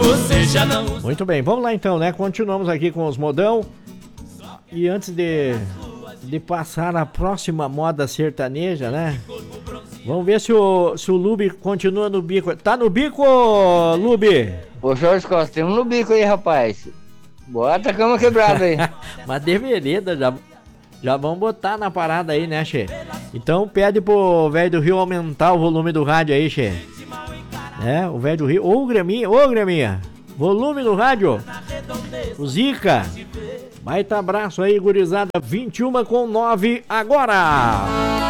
você já não... Muito bem, vamos lá então, né? Continuamos aqui com os modão. E antes de passar a próxima moda sertaneja, né? Vamos ver se o Lube continua no bico. Tá no bico, Lube? Ô, Jorge Costa, tem um no bico aí, rapaz. Bota a cama quebrada aí. Mas de vereda, já vamos botar na parada aí, né, Che? Então pede pro velho do Rio aumentar o volume do rádio aí, Che. É, o velho do Rio. Ô, Graminha. Volume do rádio. O Zica. Baita abraço aí, gurizada. 21:09 agora.